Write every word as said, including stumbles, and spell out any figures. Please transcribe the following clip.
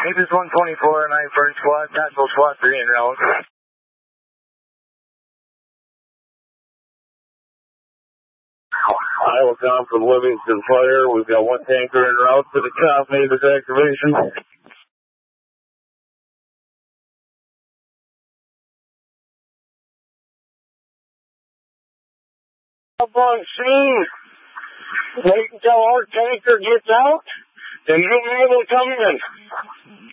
Aegis one twenty-four, nine first squad, tactical squad three en route. Iowa com for Livingston Fire. We've got one tanker en route to the top neighbor's activation. Up on scene. Wait until our tanker gets out, then you'll be able to come in.